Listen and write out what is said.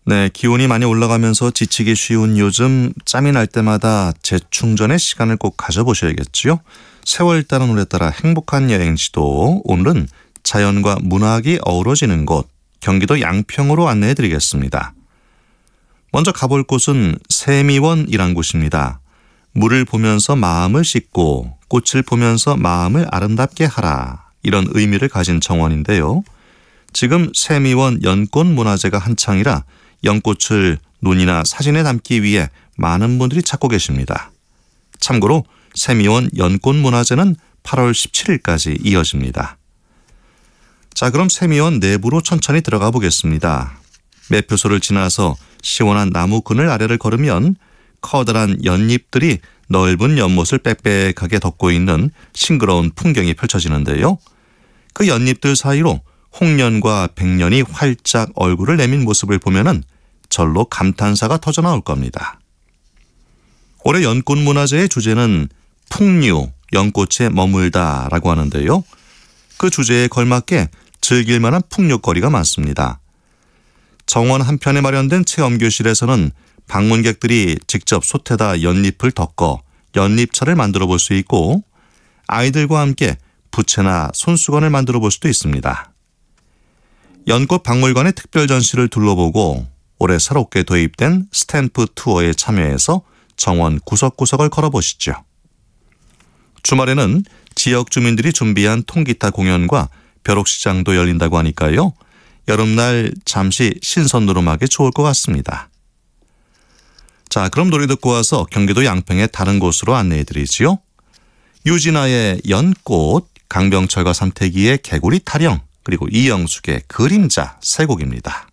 네, 기온이 많이 올라가면서 지치기 쉬운 요즘 짬이 날 때마다 재충전의 시간을 꼭 가져보셔야겠지요. 세월 따른 노래 따라 행복한 여행지도 오늘은 자연과 문학이 어우러지는 곳 경기도 양평으로 안내해 드리겠습니다. 먼저 가볼 곳은 세미원이란 곳입니다. 물을 보면서 마음을 씻고 꽃을 보면서 마음을 아름답게 하라 이런 의미를 가진 정원인데요. 지금 세미원 연꽃 문화제가 한창이라 연꽃을 눈이나 사진에 담기 위해 많은 분들이 찾고 계십니다. 참고로 세미원 연꽃 문화제는 8월 17일까지 이어집니다. 자, 그럼 세미원 내부로 천천히 들어가 보겠습니다. 매표소를 지나서 시원한 나무 그늘 아래를 걸으면 커다란 연잎들이 넓은 연못을 빽빽하게 덮고 있는 싱그러운 풍경이 펼쳐지는데요. 그 연잎들 사이로 홍련과 백년이 활짝 얼굴을 내민 모습을 보면은 절로 감탄사가 터져 나올 겁니다. 올해 연꽃 문화제의 주제는 풍류, 연꽃에 머물다라고 하는데요. 그 주제에 걸맞게 즐길 만한 풍류거리가 많습니다. 정원 한편에 마련된 체험교실에서는 방문객들이 직접 솥에다 연잎을 덮어 연잎차를 만들어 볼 수 있고 아이들과 함께 부채나 손수건을 만들어 볼 수도 있습니다. 연꽃 박물관의 특별 전시를 둘러보고 올해 새롭게 도입된 스탬프 투어에 참여해서 정원 구석구석을 걸어보시죠. 주말에는 지역 주민들이 준비한 통기타 공연과 벼룩시장도 열린다고 하니까요. 여름날 잠시 신선 노름하기 좋을 것 같습니다. 자, 그럼 노래 듣고 와서 경기도 양평의 다른 곳으로 안내해 드리지요. 유진아의 연꽃, 강병철과 삼태기의 개구리 타령, 그리고 이영숙의 그림자 세 곡입니다.